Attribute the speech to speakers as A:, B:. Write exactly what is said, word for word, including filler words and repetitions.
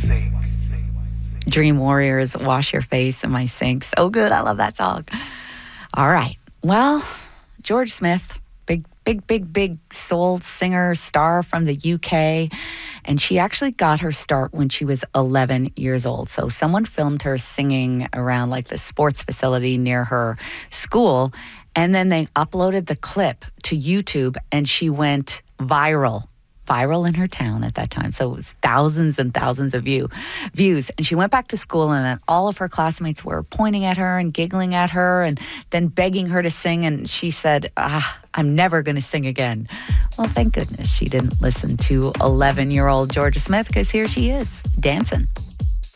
A: Dream Warriors, Wash Your Face in My Sink. So good. I love that song. All right. Well, George Smith, big, big, big, big soul singer, star from the U K. And she actually got her start when she was eleven years old. So someone filmed her singing around like the sports facility near her school. And then they uploaded the clip to YouTube and she went viral. Viral in her town at that time. So it was thousands and thousands of view, views. And she went back to school and then all of her classmates were pointing at her and giggling at her and then begging her to sing. And she said, ah, I'm never going to sing again. Well, thank goodness she didn't listen to eleven-year-old Georgia Smith because here she is dancing.